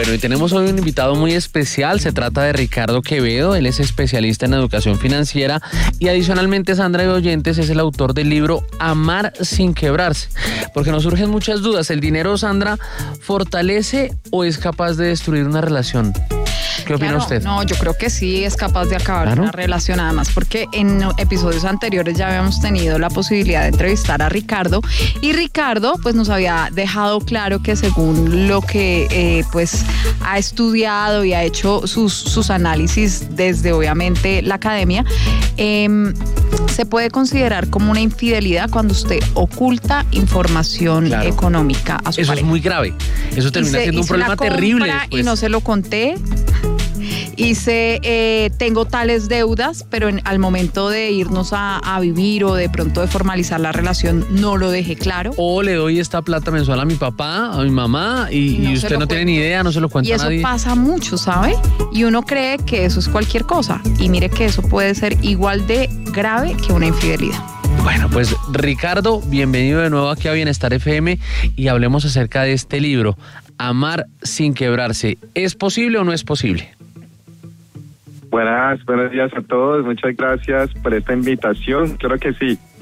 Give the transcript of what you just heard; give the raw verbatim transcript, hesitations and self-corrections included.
Bueno, y tenemos hoy un invitado muy especial. Se trata de Ricardo Quevedo. Él es especialista en educación financiera y adicionalmente, Sandra y oyentes, es el autor del libro Amar sin quebrarse. Porque nos surgen muchas dudas. ¿El dinero, Sandra, fortalece o es capaz de destruir una relación? ¿Qué opina claro, usted? No, yo creo que sí es capaz de acabar ¿Claro? una relación, además porque en episodios anteriores ya habíamos tenido la posibilidad de entrevistar a Ricardo y Ricardo pues nos había dejado claro que según lo que eh, pues ha estudiado y ha hecho sus, sus análisis desde obviamente la academia, eh, se puede considerar como una infidelidad cuando usted oculta información Claro. económica a su Eso pareja. es muy grave. Eso termina Hice- siendo un hice una problema compra terrible después. Y no se lo conté. Hice, eh, tengo tales deudas, pero en, al momento de irnos a, a vivir o de pronto de formalizar la relación, no lo dejé claro. O le doy esta plata mensual a mi papá, a mi mamá, y, No y se usted lo no tiene cuento. ni idea, no se lo cuenta Y a eso nadie. pasa mucho, ¿sabe? Y uno cree que eso es cualquier cosa. Y mire que eso puede ser igual de grave que una infidelidad. Bueno, pues Ricardo, bienvenido de nuevo aquí a Bienestar F M y hablemos acerca de este libro, Amar sin quebrarse. ¿Es posible o no es posible? Buenas, buenos días a todos. Muchas gracias por esta invitación. Creo que sí.